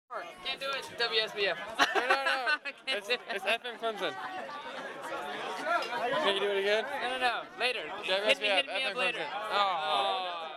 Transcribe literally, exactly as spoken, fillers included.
Can't do it. W S B F. No, no, no. It's, it's F M Clemson. Can you do it again? No, no, no. Later. W S B F, Hit me, hit me F M up later. Clemson. Oh.